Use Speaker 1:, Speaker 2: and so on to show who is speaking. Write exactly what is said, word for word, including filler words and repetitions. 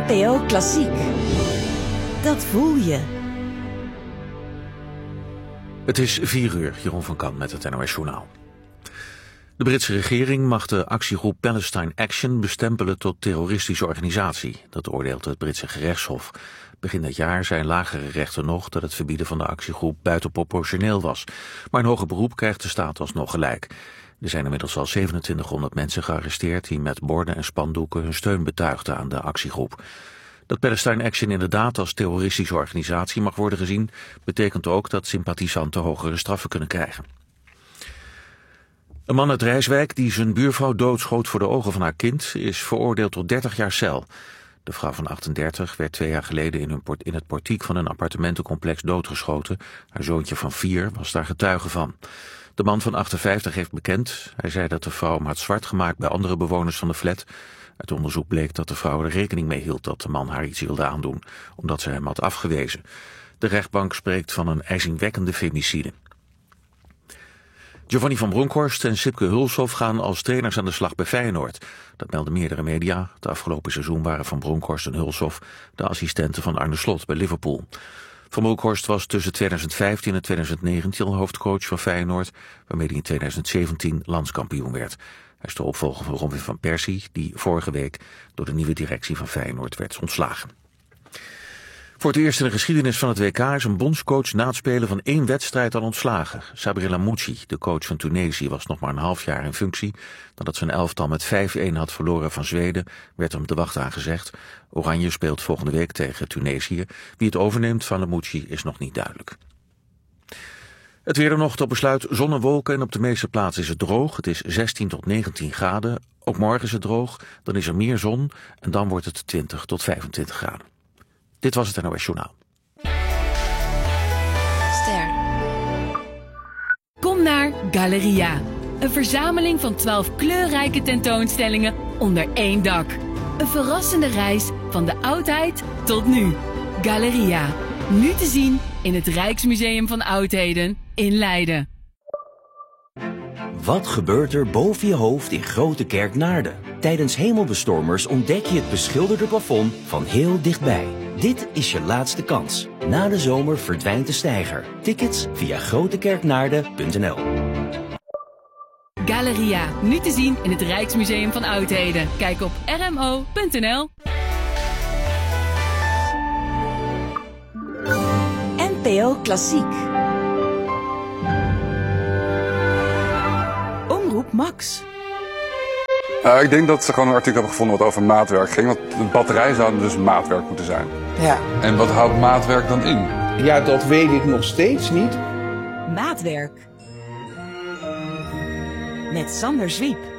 Speaker 1: N P O Klassiek. Dat voel je.
Speaker 2: Het is vier uur, Jeroen van Kan met het N O S Journaal. De Britse regering mag de actiegroep Palestine Action bestempelen tot terroristische organisatie. Dat oordeelt het Britse gerechtshof. Begin dit jaar zijn lagere rechten nog dat het verbieden van de actiegroep buitenproportioneel was. Maar in hoger beroep krijgt de staat alsnog gelijk. Er zijn inmiddels al zevenentwintighonderd mensen gearresteerd die met borden en spandoeken hun steun betuigden aan de actiegroep. Dat Palestine Action inderdaad als terroristische organisatie mag worden gezien, betekent ook dat sympathisanten hogere straffen kunnen krijgen. Een man uit Rijswijk die zijn buurvrouw doodschoot voor de ogen van haar kind is veroordeeld tot dertig jaar cel. De vrouw van achtendertig werd twee jaar geleden in, hun port- in het portiek van een appartementencomplex doodgeschoten. Haar zoontje van vier was daar getuige van. De man van achtenvijftig heeft bekend. Hij zei dat de vrouw hem had zwart gemaakt bij andere bewoners van de flat. Uit onderzoek bleek dat de vrouw er rekening mee hield dat de man haar iets wilde aandoen, omdat ze hem had afgewezen. De rechtbank spreekt van een ijzingwekkende femicide. Giovanni van Bronckhorst en Sipke Hulshoff gaan als trainers aan de slag bij Feyenoord. Dat melden meerdere media. Het afgelopen seizoen waren Van Bronckhorst en Hulshoff de assistenten van Arne Slot bij Liverpool. Van Bronckhorst was tussen tweeduizend vijftien en tweeduizend negentien hoofdcoach van Feyenoord, waarmee hij in tweeduizend zeventien landskampioen werd. Hij is de opvolger van Robin van Persie, die vorige week door de nieuwe directie van Feyenoord werd ontslagen. Voor het eerst in de geschiedenis van het W K is een bondscoach na het spelen van één wedstrijd al ontslagen. Sabri Lamouchi, de coach van Tunesië, was nog maar een half jaar in functie. Nadat zijn elftal met vijf-een had verloren van Zweden, werd hem de wacht aangezegd. Oranje speelt volgende week tegen Tunesië. Wie het overneemt van Lamouchi is nog niet duidelijk. Het weer er nog tot besluit, zon en wolken en op de meeste plaatsen is het droog. Het is zestien tot negentien graden. Ook morgen is het droog, dan is er meer zon en dan wordt het twintig tot vijfentwintig graden. Dit was het N O S Journaal.
Speaker 3: Ster. Kom naar Galeria. Een verzameling van twaalf kleurrijke tentoonstellingen onder één dak. Een verrassende reis van de oudheid tot nu. Galeria. Nu te zien in het Rijksmuseum van Oudheden in Leiden.
Speaker 4: Wat gebeurt er boven je hoofd in Grote Kerk Naarden? Tijdens hemelbestormers ontdek je het beschilderde plafond van heel dichtbij. Dit is je laatste kans. Na de zomer verdwijnt de steiger. Tickets via grotekerknaarden punt n l.
Speaker 3: Galeria, nu te zien in het Rijksmuseum van Oudheden. Kijk op r m o punt n l.
Speaker 1: N P O Klassiek. Omroep Max.
Speaker 5: Uh, ik denk dat ze gewoon een artikel hebben gevonden wat over maatwerk ging. Want de batterij zou dus maatwerk moeten zijn.
Speaker 6: Ja.
Speaker 5: En wat houdt maatwerk dan in?
Speaker 6: Ja, dat weet ik nog steeds niet.
Speaker 1: Maatwerk. Met Sander Zwiep.